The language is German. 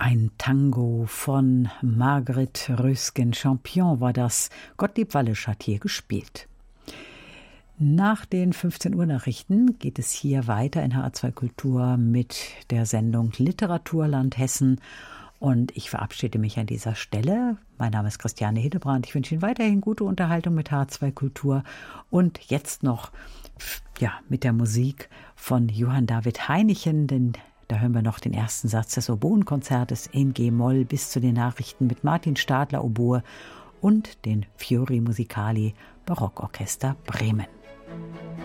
Ein Tango von Margret Rösgen-Champion war das. Gottlieb Wallisch hat hier gespielt. Nach den 15 Uhr Nachrichten geht es hier weiter in HR2 Kultur mit der Sendung Literaturland Hessen. Und ich verabschiede mich an dieser Stelle. Mein Name ist Christiane Hildebrand. Ich wünsche Ihnen weiterhin gute Unterhaltung mit HR2 Kultur. Und jetzt noch mit der Musik von Johann David Heinichen, denn da hören wir noch den ersten Satz des Oboenkonzertes in G-Moll bis zu den Nachrichten mit Martin Stadler Oboe und den Fiori Musicali Barockorchester Bremen.